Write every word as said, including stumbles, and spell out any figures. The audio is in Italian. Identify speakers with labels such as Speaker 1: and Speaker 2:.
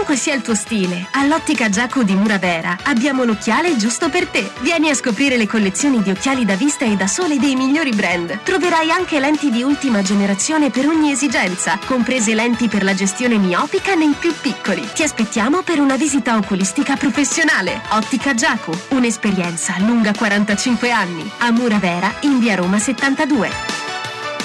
Speaker 1: Qualunque sia il tuo stile, all'Ottica Giacu di Muravera abbiamo l'occhiale giusto per te. Vieni a scoprire le collezioni di occhiali da vista e da sole dei migliori brand. Troverai anche lenti di ultima generazione per ogni esigenza, comprese lenti per la gestione miopica nei più piccoli. Ti aspettiamo per una visita oculistica professionale. Ottica Giacu, un'esperienza lunga quarantacinque anni. A Muravera, in via Roma settantadue.